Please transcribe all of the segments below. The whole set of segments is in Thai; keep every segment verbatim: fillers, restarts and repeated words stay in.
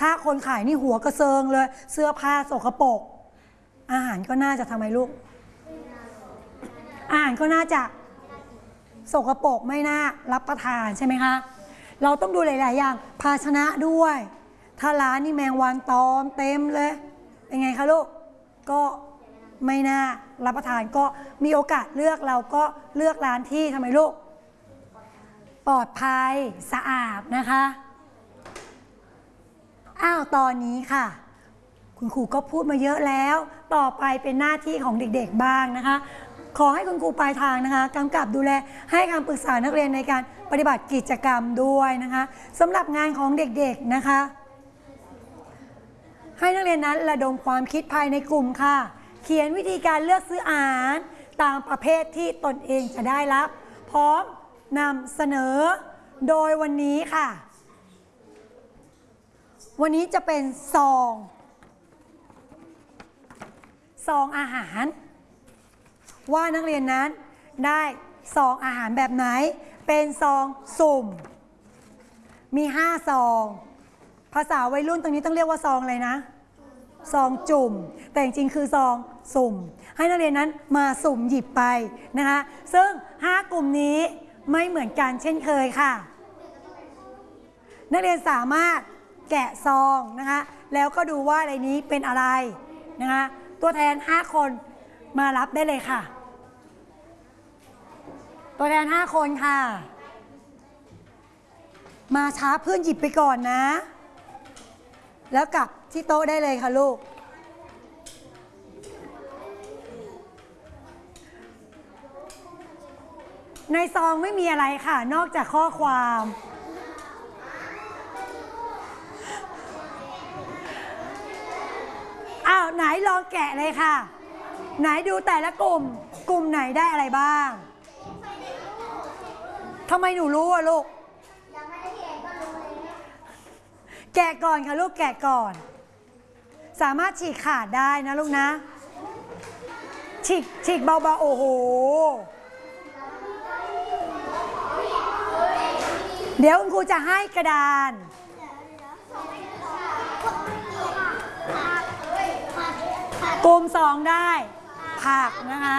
ถ้าคนขายนี่หัวกระเซิงเลยเสื้อผ้าสกปรกอาหารก็น่าจะทำไมลูกอาหารก็น่าจะสกปรกไม่น่ารับประทานใช่ไหมคะเราต้องดูหลายๆอย่างภาชนะด้วยถ้าร้านนี่แมงวันตอมเต็มเลยเป็นไงคะลูกก็ไม่น่ารับประทานก็มีโอกาสเลือกเราก็เลือกร้านที่ทำไมลูกปลอดภัยสะอาดนะคะอ้าวตอนนี้ค่ะคุณครูก็พูดมาเยอะแล้วต่อไปเป็นหน้าที่ของเด็กๆบ้างนะคะขอให้คุณครูปลายทางนะคะกำกับดูแลให้คำปรึกษานักเรียนในการปฏิบัติกิจกรรมด้วยนะคะสำหรับงานของเด็กๆนะคะให้นักเรียนนั้นระดมความคิดภายในกลุ่มค่ะเขียนวิธีการเลือกซื้ออาหารตามประเภทที่ตนเองจะได้รับพร้อมนำเสนอโดยวันนี้ค่ะวันนี้จะเป็นซองซองอาหารว่านักเรียนนั้นได้ซองอาหารแบบไหนเป็นซองสุ่มมีห้าซองภาษาวัยรุ่นตรงนี้ต้องเรียกว่าซองอะไรนะซองจุ่มแต่จริงๆคือซองสุ่มให้นักเรียนนั้นมาสุ่มหยิบไปนะคะซึ่งห้ากลุ่มนี้ไม่เหมือนกันเช่นเคยค่ะนักเรียนสามารถแกะซองนะคะแล้วก็ดูว่าในนี้เป็นอะไรนะคะตัวแทนห้าคนมารับได้เลยค่ะตัวแทนห้าคนค่ะมาช้าเพื่อนหยิบไปก่อนนะแล้วกลับที่โต๊ะได้เลยค่ะลูกในซองไม่มีอะไรค่ะนอกจากข้อความอ้าวไหนลองแกะเลยค่ะไหนดูแต่ละกลุ่มกลุ่มไหนได้อะไรบ้างทำไมหนูรู้อะลูกแกะก่อนค่ะลูกแกะก่อนสามารถฉีกขาดได้นะลูกนะฉีกฉีกเบาๆโอ้โหเดี๋ยวคุณครูจะให้กระดานกลุ่มสองได้ผักนะคะ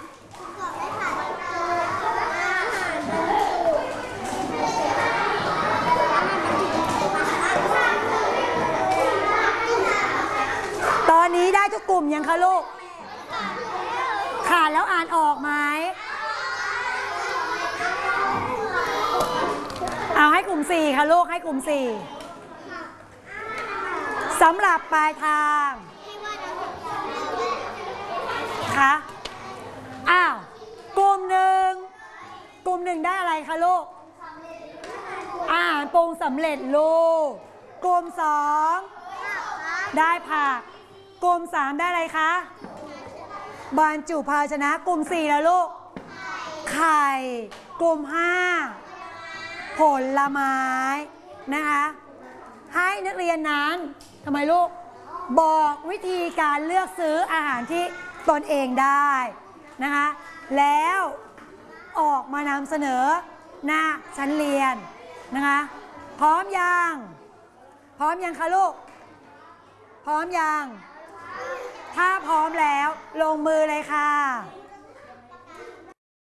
ตอนนี้ได้ทุกกลุ่มยังคะลูกขาดแล้วอ่านออกไหมเอาให้กลุ่มสี่ค่ะลูกให้กลุ่มสี่สำหรับปลายทางค่ะอ้าวกลุ่มหนึ่งกลุ่มหนึ่งได้อะไรคะลูกอาหารปรุงสำเร็จรูปกลุ่มสองได้ผักกลุ่มสามได้อะไรคะบรรจุภาชนะกลุ่มสี่แล้วลูกไข่กลุ่มห้าผลไม้นะคะให้นักเรียนนั้นทำไมลูกบอกวิธีการเลือกซื้ออาหารที่ตนเองได้นะคะแล้วออกมานำเสนอหน้าชั้นเรียนนะคะพร้อมยังพร้อมยังคะลูกพร้อมยังถ้าพร้อมแล้วลงมือเลยค่ะ